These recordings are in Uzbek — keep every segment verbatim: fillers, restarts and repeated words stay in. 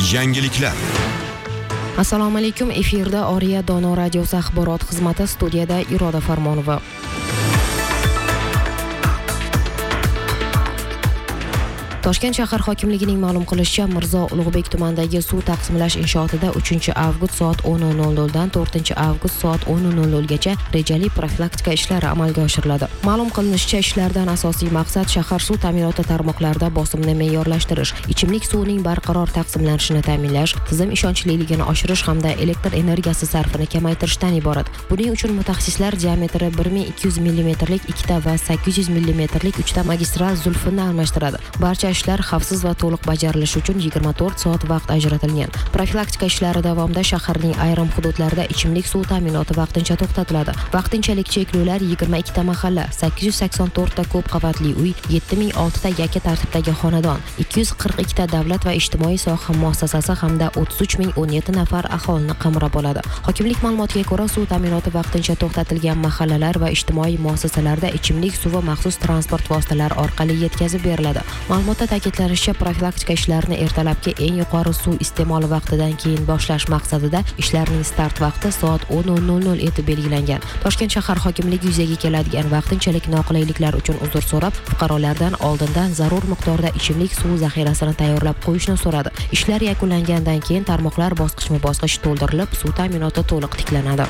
Yangiliklar. Assalomu alaykum. Efirda Oriya Dono radiosi axborot xizmati, studiyada Iroda Farmonova. Toshkent shahar hokimligining ma'lum qilishicha, Mirzo Ulug'bek tumanidagi suv taqsimlash inshootida uchinchi avgust soat o'n nol nol dan to'rtinchi avgust soat o'n nol nol gacha rejali profilaktika ishlari amalga oshiriladi. Ma'lum qilinishicha, ishlardan asosiy maqsad shahar suv ta'minoti tarmoqlarida bosimni me'yorlashtirish, ichimlik suvining barqaror taqsimlanishini ta'minlash, tizim ishonchliligini oshirish hamda elektr energiyasi sarfini kamaytirishdan iborat. Buning uchun mutaxassislar diametri bir ming ikki yuz millimetrlik ikkita va sakkiz yuz millimetrlik uchta magistral zulfinni almashtiradi. Barcha ishlar xavfsiz va to'liq bajarilishi uchun yigirma to'rt soat vaqt ajratilgan. Profilaktika ishlari davomida shaharning ayrim hududlarida ichimlik suv ta'minoti vaqtincha to'xtatiladi. Vaqtinchalik cheklovlar yigirma ikkita mahalla, sakkiz yuz sakson to'rtta ko'p qavatli uy, yetti ming olti ta yakka tartibdagi xonadon, ikki yuz qirq ikkita davlat va ijtimoiy soha muassasasi hamda o'ttiz uch ming o'n yetti nafar aholini qamrab oladi. Hokimlik ma'lumotiga ko'ra, suv ta'minoti vaqtincha to'xtatilgan mahallalar va ijtimoiy muassasalarda ichimlik suvi maxsus transport vositalari orqali yetkazib beriladi. Ma'lumotda ta'kidlanishicha, profilaktika ishlarini ertalabki eng yuqori suv iste'moli vaqtidan keyin boshlash maqsadida ishlarning start vaqti soat o'n nol nol etib belgilangan. Toshkent shahar hokimligi yuzaga keladigan vaqtinchalik noqulayliklar uchun uzr so'rab, fuqarolardan oldindan zarur miqdorda ichimlik suvi zaxirasini tayyorlab qo'yishni so'radi. Ishlar yakunlangandan keyin tarmoqlar bosqichma-bosqich to'ldirilib, suv ta'minoti to'liq tiklanadi.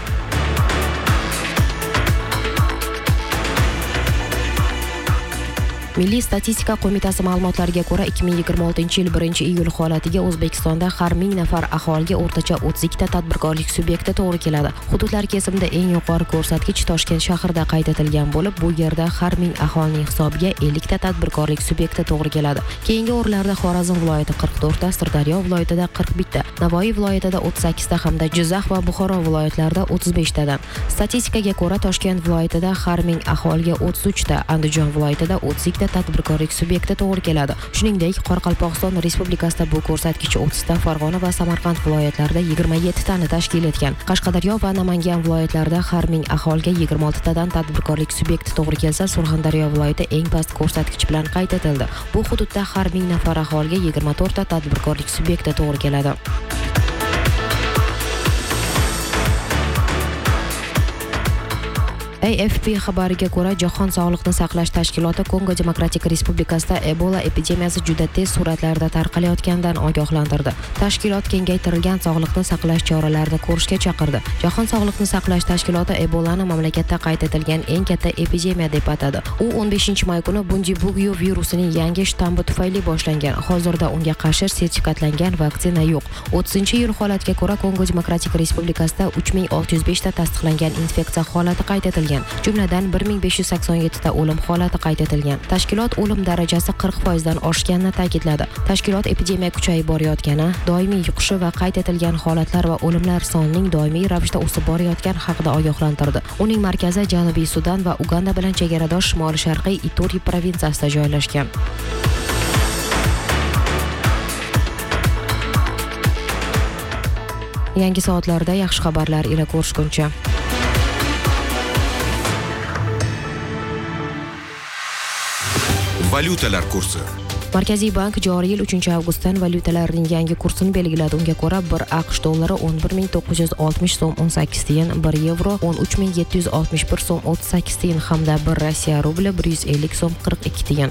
Milliy statistika qo'mitasi ma'lumotlariga ko'ra, ikki ming yigirma oltinchi yil birinchi iyul holatiga O'zbekistonda har ming nafar aholiga o'rtacha o'ttiz ikkita tadbirkorlik subyekti to'g'ri keladi. Hududlar kesimida eng yuqori ko'rsatkich Toshkent shahrida qayd etilgan bo'lib, bu yerda har ming aholining hisobiga ellik ta tadbirkorlik subyekti to'g'ri keladi. Keyingi o'rinlarda Xorazm viloyati qirq to'rt ta, Sirdaryo viloyatida qirq bitta, Navoiy viloyatida o'ttiz sakkiz ta hamda Jizzax va Buxoro viloyatlarida o'ttiz besh tadan. Statistikaga ko'ra, Toshkent viloyatida har ming aholiga o'ttiz uch ta, Andijon viloyatida o'ttiz ikkita tadbirkorlik subyekti to'g'ri keladi. Shuningdek, Qoraqalpog'iston Respublikasida bu ko'rsatkich o'ttiz ta, Farg'ona va Samarqand viloyatlarida yigirma yetti tani tashkil etgan. Qashqadaryo va Namangan viloyatlarida har ming aholiga yigirma olti tadan tadbirkorlik subyekti to'g'ri kelsa, Surxondaryo viloyati eng past ko'rsatkich bilan qayd etildi. Bu hududda har ming nafar aholiga yigirma to'rt ta tadbirkorlik subyekti to'g'ri keladi. A F P xabariga ko'ra, Jahon sog'liqni saqlash tashkiloti Kongo Demokratik Respublikasida Ebola epidemiyasi juda tez sur'atlarda tarqalayotganidan ogohlantirdi. Tashkilot kengaytirilgan sog'liqni saqlash choralarini ko'rishga chaqirdi. Jahon sog'liqni saqlash tashkiloti Ebolani mamlakatda qayd etilgan eng katta epidemiya deb atadi. U o'n beshinchi may kuni Bundibugyo virusining yangi shtammi tufayli boshlangan. Hozirda unga qarshi sertifikatlangan vaksina yo'q. o'ttizinchi iyul holatiga ko'ra, Kongo Demokratik Respublikasida uch ming olti yuz besh ta tasdiqlangan infeksiya holati qayd etilgan. Jumladan bir ming besh yuz sakson yetti ta o'lim holati qayd etilgan. Tashkilot o'lim darajasi qirq foiz dan oshganini ta'kidladi. Tashkilot epidemiya kuchayib borayotgani, doimiy yuqishi va qayd etilgan holatlar va o'limlar sonining doimiy ravishda o'sib borayotgani haqida ogohlantirdi. Uning markazi Janubiy Sudan va Uganda bilan chegaradosh Shimoli-sharqiy Ituri provinsiyasida joylashgan. Yangi soatlarda yaxshi xabarlar ila ko'rishguncha. Valyutalar kursi. Markaziy bank joriy yil uchinchi avgustdan valyutalarning yangi kursini belgiladi. Unga ko'ra, bir AQSh dollari o'n bir ming to'qqiz yuz oltmish so'm o'n sakkiz tiyin, bir yevro o'n uch ming yetti yuz oltmish bir so'm o'ttiz sakkiz tiyin hamda bir Rossiya rubli bir yuz ellik so'm qirq ikki tiyin.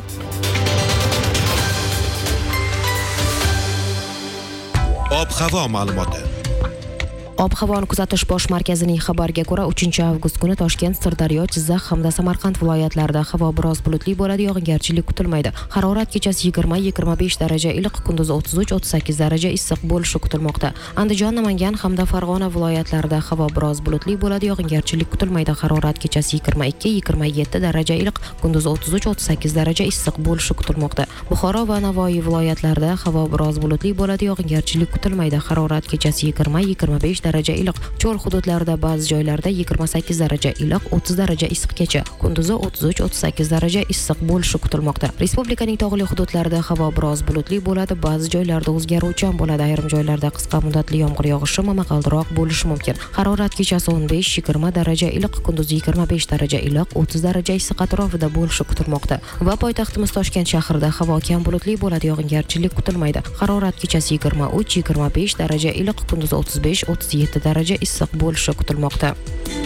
Ob-havo ma'lumoti. Ob-havoni kuzatish bosh markazining xabariga ko'ra, uchinchi avgust kuni Toshkent, Sirdaryo, Jizzax hamda Samarqand viloyatlarida havo biroz bulutli bo'ladi, yog'ingarchilik kutilmaydi. Harorat kechasi yigirma yigirma besh daraja iliq, kunduzi o'ttiz uch o'ttiz sakkiz daraja issiq bo'lishi kutilmoqda. Andijon, Namangan hamda Farg'ona viloyatlarida havo biroz bulutli bo'ladi, yog'ingarchilik kutilmaydi. Harorat kechasi yigirma ikki yigirma yetti daraja iliq, kunduzi o'ttiz uch o'ttiz sakkiz daraja issiq bo'lishi kutilmoqda. Buxoro va Navoiy viloyatlarida havo biroz bulutli bo'ladi, yog'ingarchilik kutilmaydi. Harorat kechasi yigirma yigirma besh daraja iliq. Cho'l hududlarida ba'zi joylarda yigirma sakkiz daraja iliq, o'ttiz daraja issiqgacha, kunduzi o'ttiz uch o'ttiz sakkiz daraja issiq bo'lishi kutilmoqda. Respublikaning tog'li hududlarida havo biroz bulutli bo'ladi, ba'zi joylarda o'zgaruvchan bo'ladi. Ayrim joylarda qisqa muddatli yomg'ir yog'ishi momaqaldiroq bo'lishi mumkin. Harorat kechasi o'n besh yigirma daraja iliq, kunduzi yigirma besh daraja iliq, o'ttiz daraja issiq atrofida bo'lishi kutilmoqda. Va poytaxtimiz Toshkent shahrida havo kam bulutli bo'ladi, yog'ingarchilik kutilmaydi. Harorat kechasi yigirma uch yigirma besh daraja iliq, kunduzi o'ttiz besh o'ttiz yetti daraja issiq bo'lishi kutilmoqda.